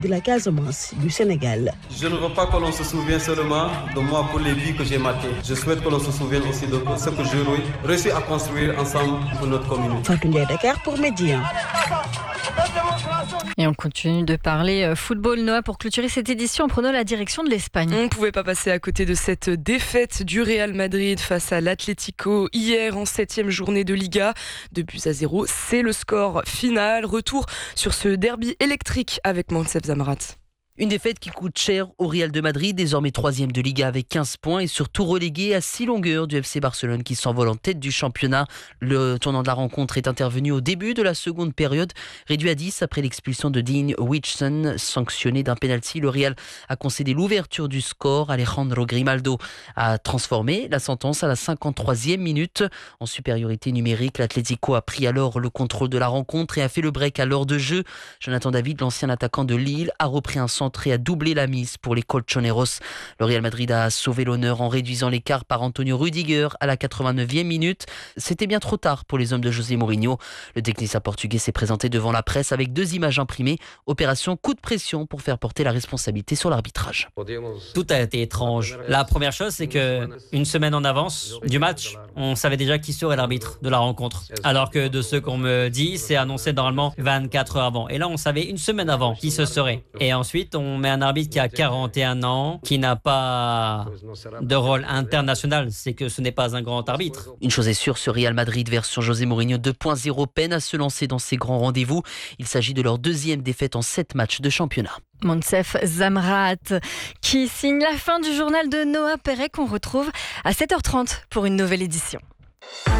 de la Casamance du Sénégal. Je ne veux pas que l'on se souvienne seulement de moi pour les buts que j'ai marqués. Je souhaite que l'on se souvienne aussi de ce que j'ai réussi à construire ensemble pour notre commune. Fatou Ndiaye, Dakar pour Média. Et on continue de parler football, Noah, pour clôturer cette édition en prenant la direction de l'Espagne. On ne pouvait pas passer à côté de cette défaite du Real Madrid face à l'Atlético hier en 7e journée de Liga. 2-0, c'est le score final. Retour sur ce derby électrique avec Moncef Zamrat. Une défaite qui coûte cher au Real de Madrid, désormais 3e de Liga avec 15 points et surtout relégué à 6 longueurs du FC Barcelone qui s'envole en tête du championnat. Le tournant de la rencontre est intervenu au début de la seconde période, réduit à 10 après l'expulsion de Dean Huijsen, sanctionné d'un pénalty. Le Real a concédé l'ouverture du score. Alejandro Grimaldo a transformé la sentence à la 53e minute. En supériorité numérique, l'Atlético a pris alors le contrôle de la rencontre et a fait le break à l'heure de jeu. Jonathan David, l'ancien attaquant de Lille, a repris un centre et a doublé la mise pour les Colchoneros. Le Real Madrid a sauvé l'honneur en réduisant l'écart par Antonio Rudiger à la 89e minute. C'était bien trop tard pour les hommes de José Mourinho. Le technicien portugais s'est présenté devant la presse avec 2 images imprimées. Opération coup de pression pour faire porter la responsabilité sur l'arbitrage. Tout a été étrange. La première chose, c'est que une semaine en avance du match, on savait déjà qui serait l'arbitre de la rencontre. Alors que de ce qu'on me dit, c'est annoncé normalement 24 heures avant. Et là, on savait une semaine avant qui ce serait. Et ensuite, on met un arbitre qui a 41 ans, qui n'a pas de rôle international. C'est que ce n'est pas un grand arbitre. Une chose est sûre, ce Real Madrid version José Mourinho 2.0 peine à se lancer dans ces grands rendez-vous. Il s'agit de leur 2e défaite en 7 matchs de championnat. Moncef Zamrat qui signe la fin du journal de Noah Perret qu'on retrouve à 7h30 pour une nouvelle édition.